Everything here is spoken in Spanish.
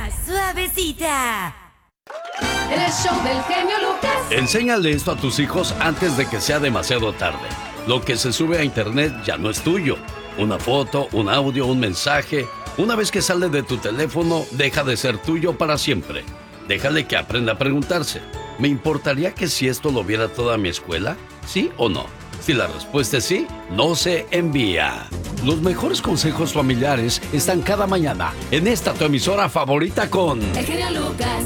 suavecita. El show del genio Lucas. Enséñale esto a tus hijos antes de que sea demasiado tarde. Lo que se sube a internet ya no es tuyo. Una foto, un audio, un mensaje. Una vez que sale de tu teléfono, deja de ser tuyo para siempre. Déjale que aprenda a preguntarse: ¿me importaría que si esto lo viera toda mi escuela? ¿Sí o no? Si la respuesta es sí, no se envía. Los mejores consejos familiares están cada mañana en esta tu emisora favorita con... El genio Lucas.